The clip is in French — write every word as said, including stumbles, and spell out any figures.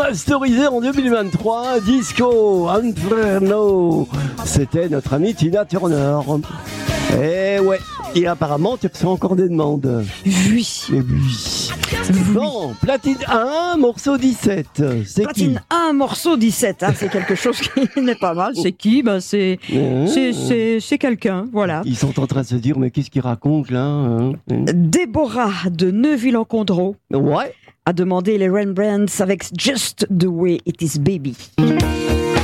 remasterisé en deux mille vingt-trois, Disco Inferno. C'était notre amie Tina Turner. Eh ouais, et apparemment tu reçois encore des demandes. Oui. Eh oui. Bon, Platine un, morceau dix-sept. C'est Platine qui un, morceau dix-sept. Hein, c'est quelque chose qui n'est pas mal. C'est qui ben, c'est, Mmh. c'est, c'est, c'est quelqu'un, voilà. Ils sont en train de se dire, mais qu'est-ce qu'ils racontent là hein Déborah de Neuville-en-Condroz Ouais. a demandé les Rembrandts avec Just the Way It Is Baby.